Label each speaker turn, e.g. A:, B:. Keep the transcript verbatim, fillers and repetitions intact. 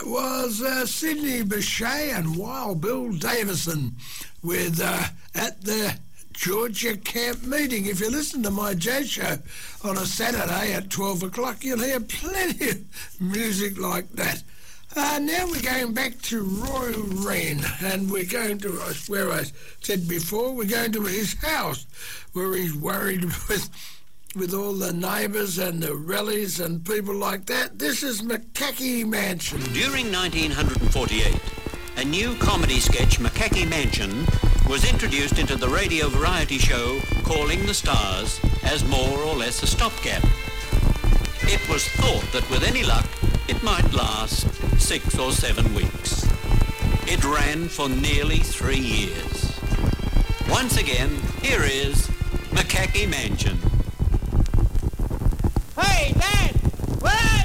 A: that was uh, Sidney Bechet and Wild Bill Davison with uh, At the Georgia Camp Meeting. If you listen to my jazz show on a Saturday at twelve o'clock, you'll hear plenty of music like that. Uh, now we're going back to Roy Wren, and we're going to, where I said before, we're going to his house, where he's worried with with all the neighbours and the rallies and people like that. This is McCackey Mansion.
B: During nineteen forty-eight, a new comedy sketch, McCackey Mansion, was introduced into the radio variety show Calling the Stars as more or less a stopgap. It was thought that with any luck, it might last six or seven weeks. It ran for nearly three years. Once again, here is McCackey Mansion.
C: Hey, Dad! Where are